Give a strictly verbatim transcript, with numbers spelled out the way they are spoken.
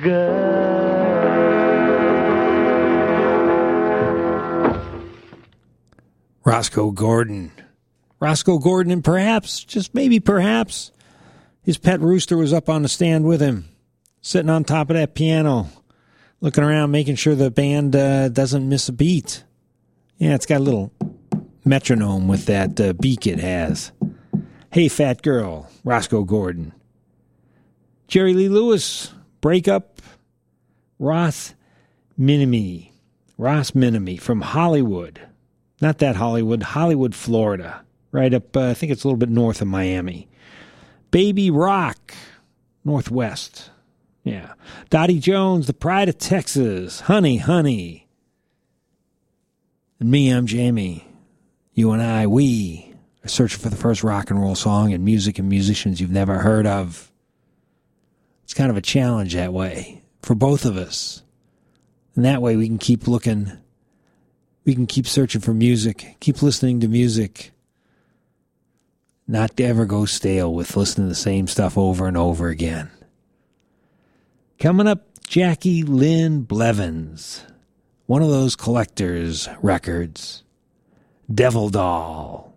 Roscoe Gordon. Roscoe Gordon, and perhaps, just maybe perhaps, his pet rooster was up on the stand with him, sitting on top of that piano, looking around, making sure the band uh, doesn't miss a beat. Yeah, it's got a little metronome with that uh, beak it has. Hey, Fat Girl, Roscoe Gordon. Jerry Lee Lewis, Break Up, Ross Minimi. Ross Minimi from Hollywood. Not that Hollywood, Hollywood, Florida. Right up, uh, I think it's a little bit north of Miami. Baby Rock, Northwest. Yeah. Dottie Jones, The Pride of Texas. Honey, Honey. And me, I'm Jamie. You and I, we are searching for the first rock and roll song and music and musicians you've never heard of. It's kind of a challenge that way for both of us. And that way we can keep looking, we can keep searching for music, keep listening to music, not to ever go stale with listening to the same stuff over and over again. Coming up, Jackie Lynn Blevins, one of those collector's records, Devil Doll.